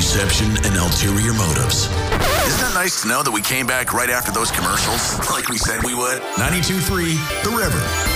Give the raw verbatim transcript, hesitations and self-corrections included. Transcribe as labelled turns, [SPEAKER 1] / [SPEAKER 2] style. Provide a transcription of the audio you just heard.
[SPEAKER 1] deception and ulterior motives.
[SPEAKER 2] Isn't it nice to know that we came back right after those commercials, like we said we would?
[SPEAKER 1] ninety-two point three The River.